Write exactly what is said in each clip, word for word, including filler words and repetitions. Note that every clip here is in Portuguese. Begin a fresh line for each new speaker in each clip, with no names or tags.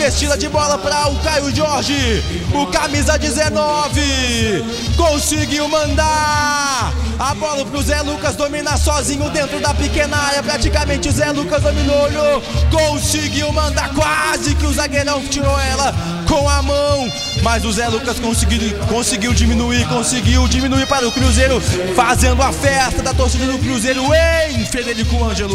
investida de bola para o Caio Jorge, o camisa dezenove, conseguiu mandar a bola pro Zé Lucas, domina sozinho dentro da pequena área, praticamente o Zé Lucas dominou, conseguiu mandar, quase que o zagueirão tirou ela com a mão, mas o Zé Lucas conseguiu, conseguiu diminuir, conseguiu diminuir para o Cruzeiro, fazendo a festa da torcida do Cruzeiro em Frederico Ângelo.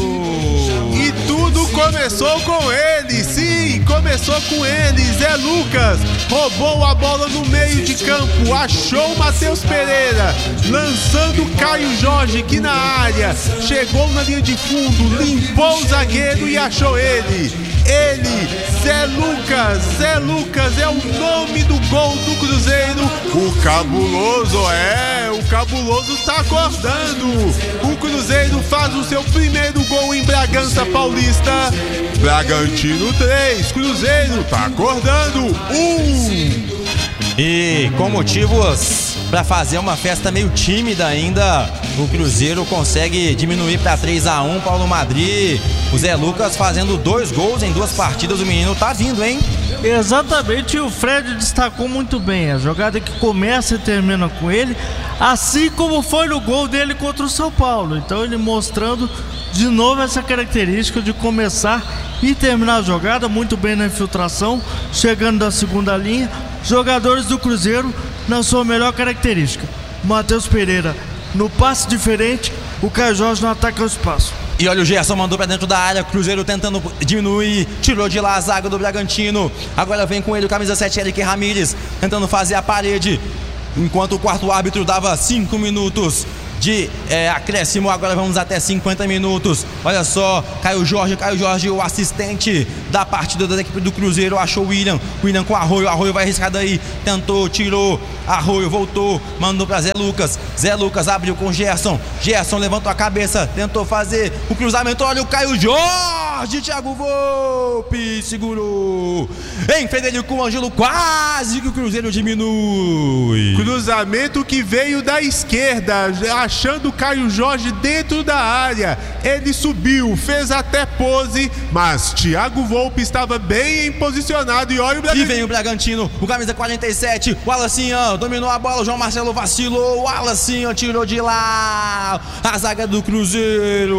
E tudo começou com ele, sim, começou com ele. Zé Lucas roubou a bola no meio de campo, achou o Matheus Pereira, lançando o Caio Jorge aqui na área, chegou na linha de fundo, limpou o zagueiro e achou ele. Ele, Zé Lucas, Zé Lucas é o nome do gol do Cruzeiro. O cabuloso, é, o cabuloso tá acordando. O Cruzeiro faz o seu primeiro gol em Bragança Paulista. Bragantino três, Cruzeiro tá acordando. Um.
E com motivos para fazer uma festa meio tímida ainda, o Cruzeiro consegue diminuir para três a um. Paulo Madrid, o Zé Lucas fazendo dois gols em duas partidas. O menino tá vindo, hein?
Exatamente, o Fred destacou muito bem a jogada que começa e termina com ele, assim como foi no gol dele contra o São Paulo. Então ele mostrando de novo essa característica de começar e terminar a jogada muito bem na infiltração, chegando da segunda linha. Jogadores do Cruzeiro na sua melhor característica. Matheus Pereira no passe diferente, o Caio Jorge no ataque ao espaço.
E olha, o Gerson mandou pra dentro da área, Cruzeiro tentando diminuir, tirou de lá a zaga do Bragantino. Agora vem com ele o camisa sete, Eric Ramírez, tentando fazer a parede, enquanto o quarto árbitro dava cinco minutos de é, acréscimo. Agora vamos até cinquenta minutos. Olha só, Caio Jorge, Caio Jorge, o assistente da partida da equipe do Cruzeiro, achou o William, William com Arroio, Arroio vai arriscar daí, tentou, tirou, Arroio voltou, mandou pra Zé Lucas, Zé Lucas abriu com Gerson, Gerson levantou a cabeça, tentou fazer o cruzamento, olha o Caio Jorge, Thiago Volpi segurou, em Frederico Ângelo, quase que o Cruzeiro diminui.
Cruzamento que veio da esquerda, achando o Caio Jorge dentro da área, ele subiu, fez até pose, mas Thiago Volpi estava bem posicionado e olha o Bragantino.
E vem o Bragantino, o camisa quarenta e sete, o Alacinha dominou a bola, o João Marcelo vacilou, o Alacinha tirou de lá a zaga do Cruzeiro.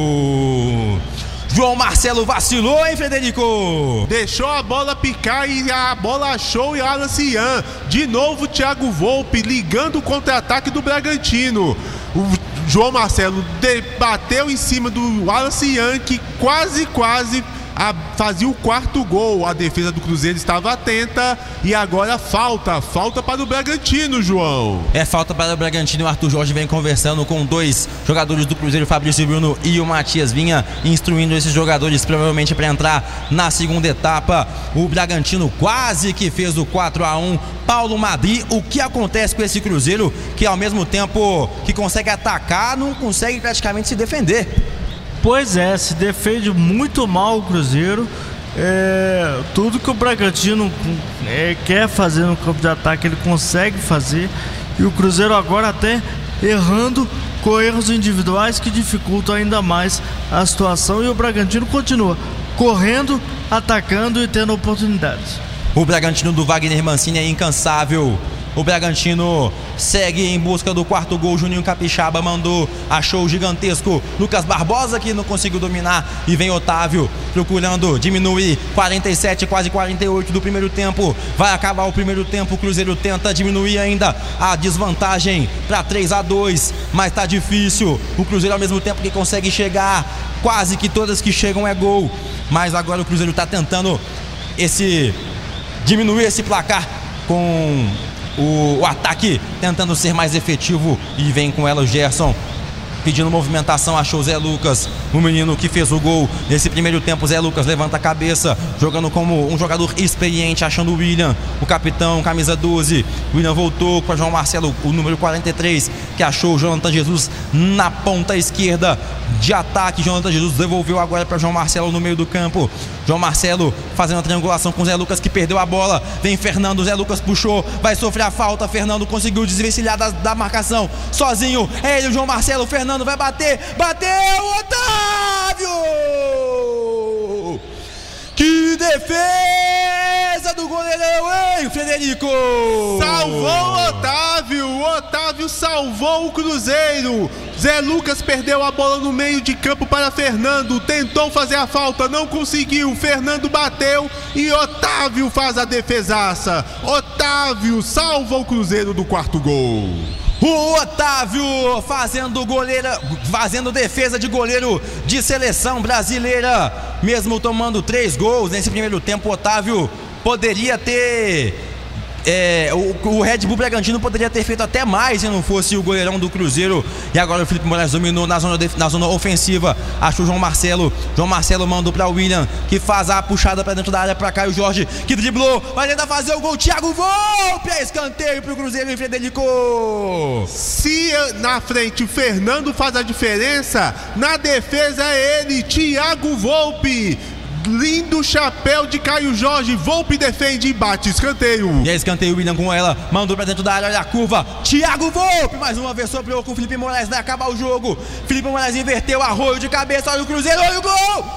João Marcelo vacilou, hein, Frederico?
Deixou a bola picar e a bola achou e Alan Cian. De novo Thiago Volpi ligando o contra-ataque do Bragantino. O João Marcelo bateu em cima do Alan Cian, que quase, quase a, fazia o quarto gol. A defesa do Cruzeiro estava atenta e agora falta, falta para o Bragantino, João.
É falta para o Bragantino. O Arthur Jorge vem conversando com dois jogadores do Cruzeiro, Fabrício Bruno e o Matias Vinha, instruindo esses jogadores provavelmente para entrar na segunda etapa. O Bragantino quase que fez o quatro a um. Paulo Madrid, o que acontece com esse Cruzeiro que ao mesmo tempo que consegue atacar, não consegue praticamente se defender?
Pois é, se defende muito mal o Cruzeiro. É, tudo que o Bragantino é, quer fazer no campo de ataque, ele consegue fazer. E o Cruzeiro agora até errando com erros individuais que dificultam ainda mais a situação. E o Bragantino continua correndo, atacando e tendo oportunidades.
O Bragantino do Wagner Mancini é incansável. O Bragantino segue em busca do quarto gol. Juninho Capixaba mandou, achou o gigantesco Lucas Barbosa, que não conseguiu dominar, e vem Otávio procurando diminuir. Quarenta e sete, quase quarenta e oito do primeiro tempo. Vai acabar o primeiro tempo. O Cruzeiro tenta diminuir ainda a desvantagem para três a dois, mas tá difícil. O Cruzeiro, ao mesmo tempo que consegue chegar, quase que todas que chegam é gol, mas agora o Cruzeiro tá tentando esse diminuir esse placar com O, o ataque tentando ser mais efetivo, e vem com ela o Gerson pedindo movimentação, achou o Zé Lucas, o menino que fez o gol nesse primeiro tempo. Zé Lucas levanta a cabeça, jogando como um jogador experiente, achando o William, o capitão, camisa doze. O William voltou para João Marcelo, o número quarenta e três, que achou o Jonathan Jesus na ponta esquerda de ataque. Jonathan Jesus devolveu agora para João Marcelo no meio do campo. João Marcelo fazendo a triangulação com o Zé Lucas, que perdeu a bola. Vem Fernando, Zé Lucas puxou, vai sofrer a falta. Fernando conseguiu desvencilhar da, da marcação sozinho. É ele, o João Marcelo. Fernando vai bater, bateu, Otávio! Que defesa! e o Frederico!
Salvou o Otávio! O Otávio salvou o Cruzeiro! Zé Lucas perdeu a bola no meio de campo para Fernando, tentou fazer a falta, não conseguiu, Fernando bateu e Otávio faz a defesaça. Otávio salva o Cruzeiro do quarto gol.
O Otávio fazendo goleira, fazendo defesa de goleiro de seleção brasileira, mesmo tomando três gols nesse primeiro tempo. O Otávio poderia ter É, o, o Red Bull Bragantino poderia ter feito até mais se não fosse o goleirão do Cruzeiro. E agora o Felipe Moraes dominou na zona, de, na zona ofensiva. Achou o João Marcelo. João Marcelo mandou para o William, que faz a puxada para dentro da área para Caio Jorge, que driblou, vai tentar fazer o gol. Thiago Volpe, é escanteio para o Cruzeiro em Frederico.
Se na frente o Fernando faz a diferença, na defesa é ele, Thiago Volpe. Lindo chapéu de Caio Jorge. Volpe defende e bate escanteio.
E é escanteio, William com ela, mandou pra dentro da área, olha a curva, Thiago Volpe, mais uma vez sobrou com o Felipe Moraes, vai acabar o jogo. Felipe Moraes inverteu, Arroio de cabeça, olha o Cruzeiro, olha o gol,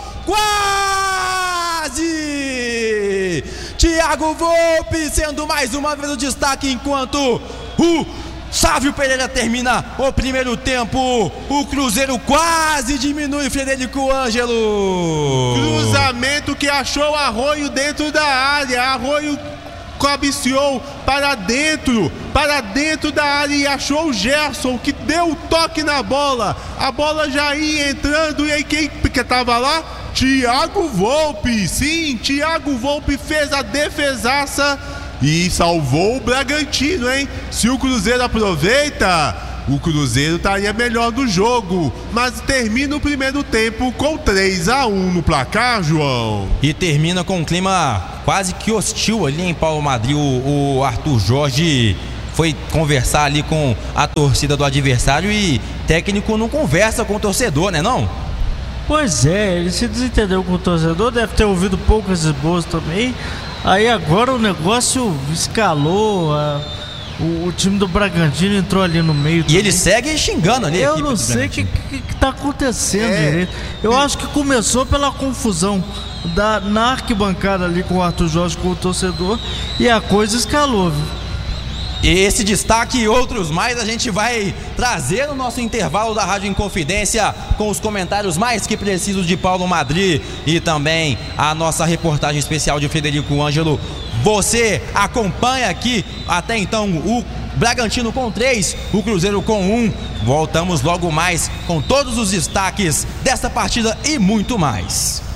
quase! Thiago Volpe sendo mais uma vez o destaque, enquanto o Sávio Pereira termina o primeiro tempo. O Cruzeiro quase diminui, Frederico Ângelo.
Cruzamento que achou Arroio dentro da área. Arroio cabeceou para dentro, para dentro da área e achou o Gerson, que deu o toque na bola. A bola já ia entrando e aí quem que estava lá? Thiago Volpe. Sim, Thiago Volpe fez a defesaça e salvou o Bragantino, hein? Se o Cruzeiro aproveita, o Cruzeiro estaria melhor do jogo. Mas termina o primeiro tempo com três a um no placar, João.
E termina com um clima quase que hostil ali em Paulo Madrid. O, o Arthur Jorge foi conversar ali com a torcida do adversário e técnico não conversa com o torcedor, né não?
Pois é, ele se desentendeu com o torcedor, deve ter ouvido poucas boas também. Aí agora o negócio escalou, a, o, o time do Bragantino entrou ali no meio.
E
também.
Ele segue xingando ali.
Eu não sei o que, que, que tá acontecendo
é.
direito. Eu acho que começou pela confusão da, na arquibancada ali com o Arthur Jorge, com o torcedor, e a coisa escalou, viu?
Esse destaque e outros mais a gente vai trazer no nosso intervalo da Rádio Inconfidência, com os comentários mais que precisos de Paulo Madrid e também a nossa reportagem especial de Frederico Ângelo. Você acompanha aqui até então o Bragantino com três, o Cruzeiro com um. Voltamos logo mais com todos os destaques desta partida e muito mais.